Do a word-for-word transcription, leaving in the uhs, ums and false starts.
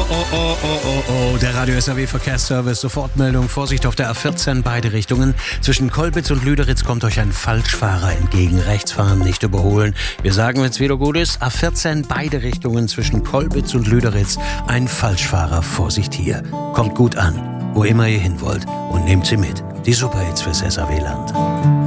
oh, oh, oh, oh, oh. Der Radio S R W Verkehrsservice. Sofortmeldung. Vorsicht auf der A vierzehn, beide Richtungen. Zwischen Kolbitz und Lüderitz kommt euch ein Falschfahrer entgegen. Rechts fahren, nicht überholen. Wir sagen, wenn es wieder gut ist, A vierzehn, beide Richtungen zwischen Kolbitz und Lüderitz. Ein Falschfahrer. Vorsicht hier. Kommt gut an, wo immer ihr hin wollt. Und nehmt sie mit. Die Superhits fürs S R W-Land.